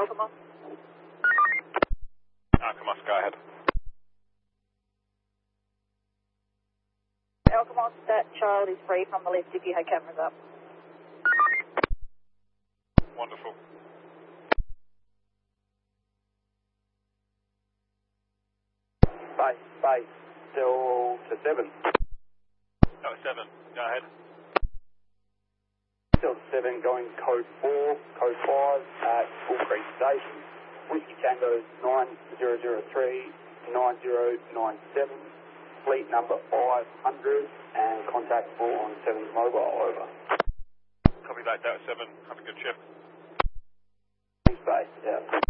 Alcamos. Alcamos, go ahead. Alcamos, that child is free from the lift if you had cameras up. Wonderful. Base, Delta 7. Delta 7, go ahead. Delta 7 going code 4, code 5 at Bull Creek Station. Whiskey Tango 9003 9097. Fleet number 500 and contactable on 7's mobile, over. Copy that, Delta 7. Have a good shift. Base, yeah.